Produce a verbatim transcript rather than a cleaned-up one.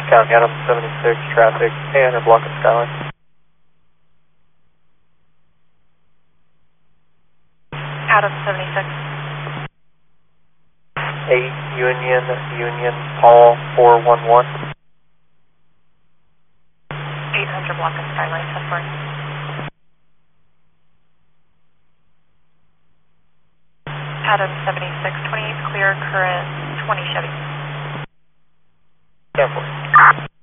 County, Adam seventy-six, traffic, eight hundred block of Skyline. Adam seventy-six. eight Union, Union, Paul four one one. eight hundred block of Skyline, ten four. Adam seventy-six, twenty-eight, clear, current, twenty Chevy. ten four.